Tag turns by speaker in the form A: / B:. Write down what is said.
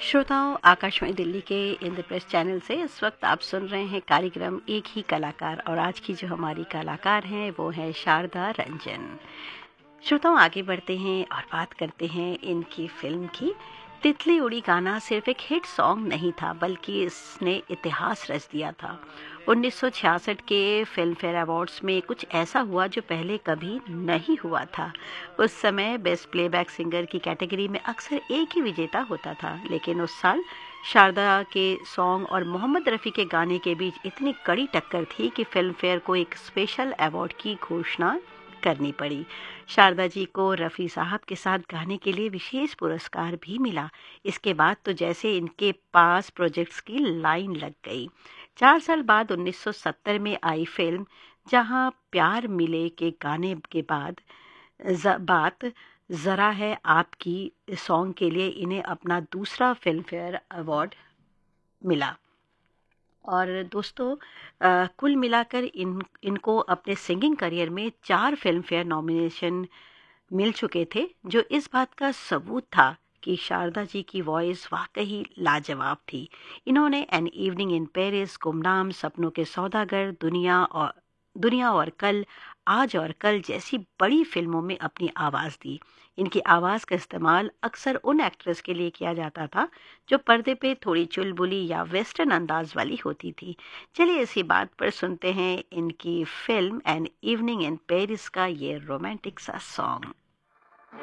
A: श्रोताओं, आकाशवाणी दिल्ली के इंद्रप्रस्थ चैनल से इस वक्त आप सुन रहे हैं कार्यक्रम एक ही कलाकार। और आज की जो हमारी कलाकार हैं वो है शारदा रंजन। श्रोताओं, आगे बढ़ते हैं और बात करते हैं इनकी फिल्म की। तितली उड़ी गाना सिर्फ एक हिट सॉन्ग नहीं था, बल्कि इसने इतिहास रच दिया था। 1966 के फिल्म फेयर अवार्ड्स में कुछ ऐसा हुआ जो पहले कभी नहीं हुआ था। उस समय बेस्ट प्लेबैक सिंगर की कैटेगरी में अक्सर एक ही विजेता होता था, लेकिन उस साल शारदा के सॉन्ग और मोहम्मद रफ़ी के गाने के बीच इतनी कड़ी टक्कर थी कि फिल्म फेयर को एक स्पेशल अवार्ड की घोषणा करनी पड़ी। शारदा जी को रफ़ी साहब के साथ गाने के लिए विशेष पुरस्कार भी मिला। इसके बाद तो जैसे इनके पास प्रोजेक्ट्स की लाइन लग गई। 4 साल बाद 1970 में आई फिल्म जहां प्यार मिले के गाने के बाद बात ज़रा है आपकी सॉन्ग के लिए इन्हें अपना दूसरा फिल्म फेयर अवार्ड मिला। और दोस्तों, कुल मिलाकर इनको अपने सिंगिंग करियर में 4 फिल्म फेयर नॉमिनेशन मिल चुके थे, जो इस बात का सबूत था कि शारदा जी की वॉइस वाकई लाजवाब थी। इन्होंने एन इवनिंग इन पेरिस, गुमनाम, सपनों के सौदागर, दुनिया और कल, आज और कल जैसी बड़ी फिल्मों में अपनी आवाज़ दी। इनकी आवाज़ का इस्तेमाल अक्सर उन एक्ट्रेस के लिए किया जाता था जो पर्दे पे थोड़ी चुलबुली या वेस्टर्न अंदाज वाली होती थी। चलिए इसी बात पर सुनते हैं इनकी film an evening in Paris का ये रोमांटिक सा सॉन्ग।